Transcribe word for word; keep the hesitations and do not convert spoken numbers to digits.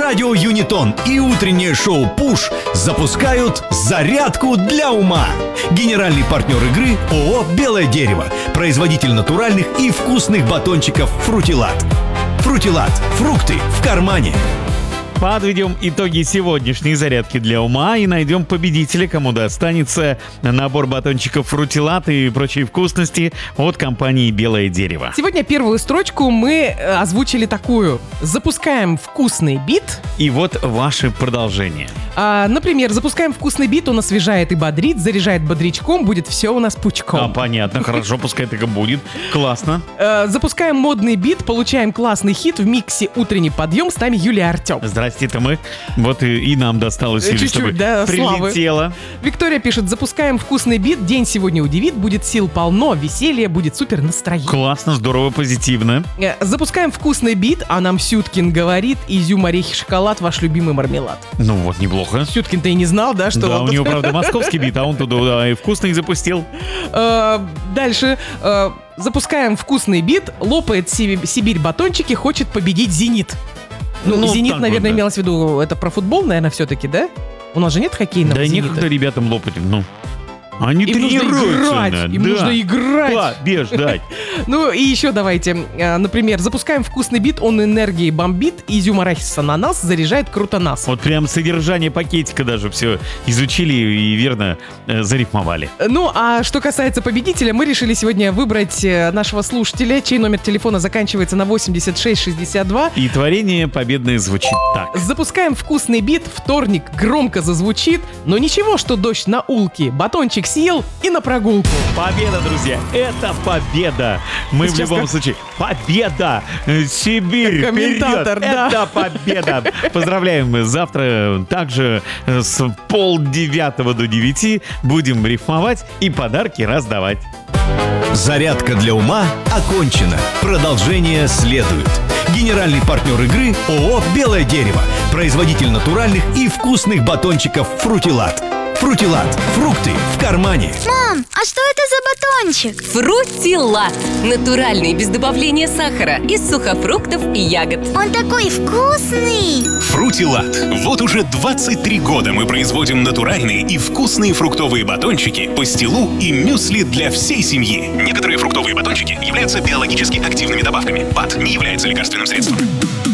Радио Юнитон и утреннее шоу «Пуш» запускают «Зарядку для ума». Генеральный партнер игры ООО «Белое дерево». Производитель натуральных и вкусных батончиков «Фрутилат». «Фрутилат» – фрукты в кармане. Подведем итоги сегодняшней зарядки для ума и найдем победителя, кому достанется набор батончиков «Фрутилат» и прочие вкусности от компании «Белое дерево». Сегодня первую строчку мы озвучили такую. Запускаем вкусный бит. И вот ваше продолжение. А, например, запускаем вкусный бит, он освежает и бодрит, заряжает бодрячком, будет все у нас пучком. А, понятно, хорошо, пускай так и будет. Классно. А, запускаем модный бит, получаем классный хит в миксе «Утренний подъем». С нами Юлия Артем. Здрасте, это мы. Вот и, и нам досталось, Юля, чтобы да, прилетело. Виктория пишет: запускаем вкусный бит, день сегодня удивит, будет сил полно, веселье, будет супер настроение. Классно, здорово, позитивно. Запускаем вкусный бит, а нам Сюткин говорит: изюм, орехи, шоколад, ваш любимый мармелад. Ну вот, неплохо. Сюткин-то и не знал, да, что Да, он у тут... него, правда, московский бит, а он туда да, и вкусный запустил. Дальше. Запускаем вкусный бит, лопает Сибирь батончики, хочет победить «Зенит». Ну, Ну, «Зенит», так наверное, вот, да. имелось в виду, это про футбол, наверное, все-таки, да? У нас же нет хоккейного Да «Зенита». некогда ребятам лопать, ну. Они Им нужно тренируются. играть, да. им нужно играть. Побеждать. Ну и еще давайте, э, например, запускаем вкусный бит, он энергией бомбит, изюм, арахис, ананас, заряжает круто нас. Вот прям содержание пакетика даже все изучили и верно э, зарифмовали. Ну, а что касается победителя, мы решили сегодня выбрать э, нашего слушателя, чей номер телефона заканчивается на восемьдесят шесть шестьдесят два. И творение победное звучит так. Запускаем вкусный бит, вторник громко зазвучит, но ничего, что дождь на улке, батончик съел и на прогулку. Победа, друзья, это победа. Мы Сейчас в любом как- случае, победа, Э, Сибирь, Как комментатор, вперед! да. Это победа. Поздравляем, завтра также э, с полдевятого до девяти будем рифмовать и подарки раздавать. Зарядка для ума окончена. Продолжение следует. Генеральный партнер игры ООО «Белое дерево». Производитель натуральных и вкусных батончиков «Фрутилат». «Фрутилат» – фрукты в кармане. Мам, а что это за батончик? Фрутилат. Натуральный, без добавления сахара, из сухофруктов и ягод. Он такой вкусный! Фрутилат. Вот уже двадцать три года мы производим натуральные и вкусные фруктовые батончики, пастилу и мюсли для всей семьи. Некоторые фруктовые батончики являются биологически активными добавками. БАД не является лекарственным средством.